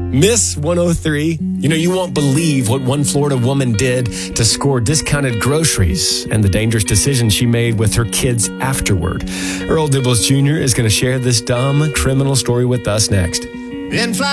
Miss 103, you won't believe what one Florida woman did to score discounted groceries and the dangerous decision she made with her kids afterward. Earl Dibbles Jr. is going to share this dumb criminal story with us next.